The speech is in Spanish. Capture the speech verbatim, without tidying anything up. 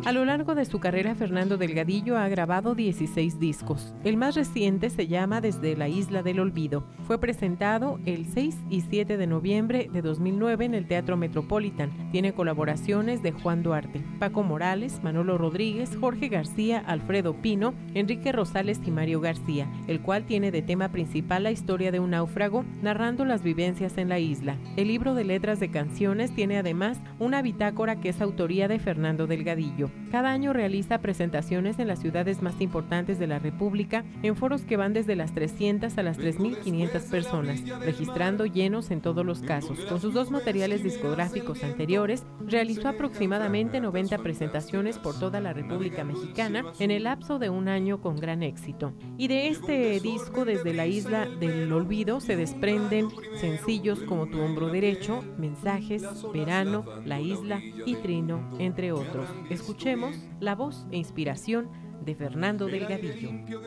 A lo largo de su carrera, Fernando Delgadillo ha grabado dieciséis discos. El más reciente se llama Desde la Isla del Olvido. Fue presentado el seis y siete de noviembre de dos mil nueve en el Teatro Metropolitan. Tiene colaboraciones de Juan Duarte, Paco Morales, Manolo Rodríguez, Jorge García, Alfredo Pino, Enrique Rosales y Mario García, el cual tiene de tema principal la historia de un náufrago narrando las vivencias en la isla. El libro de letras de canciones tiene además una bitácora que es autoría de Fernando Delgadillo. Cada año realiza presentaciones en las ciudades más importantes de la República, en foros que van desde las trescientas a las tres mil quinientas personas, registrando llenos en todos los casos. Con sus dos materiales discográficos anteriores, realizó aproximadamente noventa presentaciones por toda la República Mexicana en el lapso de un año con gran éxito. Y de este disco, Desde la Isla del Olvido, se desprenden sencillos como Tu Hombro Derecho, Mensajes, Verano, La Isla y Trino, entre otros. Escuchemos la voz e inspiración de Fernando Delgadillo.